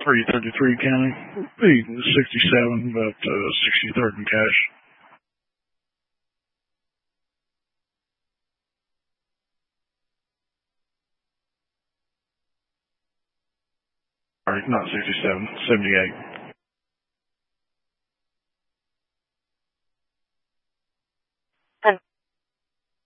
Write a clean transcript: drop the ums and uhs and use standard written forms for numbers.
333 County, 67, but 63rd in cash. Sorry, not 67, 78.